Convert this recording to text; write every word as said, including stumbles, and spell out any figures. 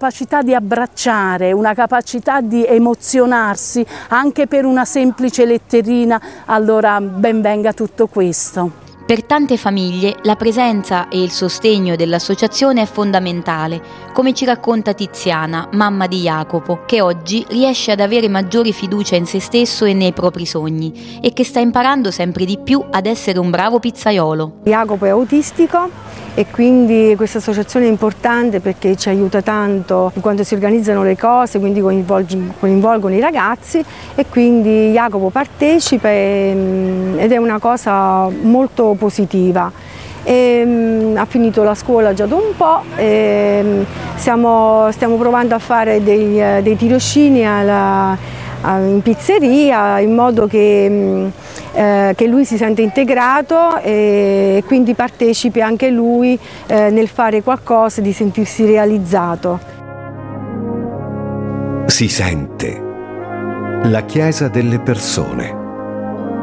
capacità di abbracciare, una capacità di emozionarsi anche per una semplice letterina, allora ben venga tutto questo. Per tante famiglie la presenza e il sostegno dell'associazione è fondamentale, come ci racconta Tiziana, mamma di Jacopo, che oggi riesce ad avere maggiore fiducia in se stesso e nei propri sogni e che sta imparando sempre di più ad essere un bravo pizzaiolo. Jacopo è autistico e quindi questa associazione è importante perché ci aiuta tanto quando si organizzano le cose, quindi coinvolgono i ragazzi e quindi Jacopo partecipa e, ed è una cosa molto positiva. E, ha finito la scuola già da un po', e, stiamo, stiamo provando a fare dei, dei tirocini alla, in pizzeria in modo che, eh, che lui si sente integrato e quindi partecipi anche lui eh, nel fare qualcosa, di sentirsi realizzato. Si sente la Chiesa delle persone.